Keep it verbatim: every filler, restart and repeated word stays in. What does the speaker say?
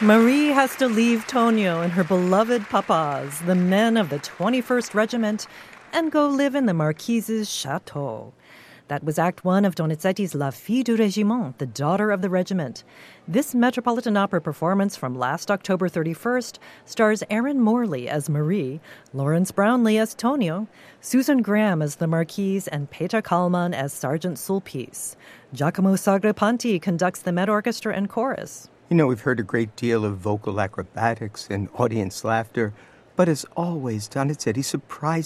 Marie has to leave Tonio and her beloved papas, the men of the twenty-first Regiment, and go live in the Marquise's chateau. That was Act One of Donizetti's La Fille du Régiment, the daughter of the regiment. This Metropolitan Opera performance from last October thirty-first stars Erin Morley as Marie, Lawrence Brownlee as Tonio, Susan Graham as the Marquise, and Peter Kallmann as Sergeant Sulpice. Giacomo Sagrapanti conducts the Met Orchestra and chorus. You know, we've heard a great deal of vocal acrobatics and audience laughter, but as always, Donizetti surprised